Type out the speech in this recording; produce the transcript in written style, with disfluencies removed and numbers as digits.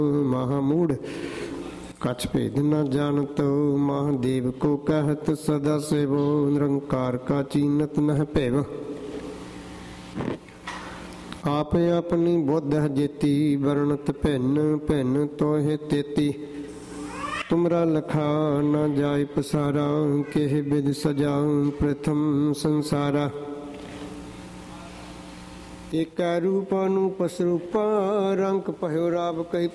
महामूढ़ कछ भेद न जानत। महादेव को कहत सदा सेवो, निरंकार का चीनत नह पैव। आप अपनी बुद्ध जेती, वर्णत भिन्न भिन्न तोहे तेती। तुमरा लखा न जाय पसारा, केह बिद सजा प्रथम संसारा। एक रूपा नु पसरूपा, रंग पह्यो राव कही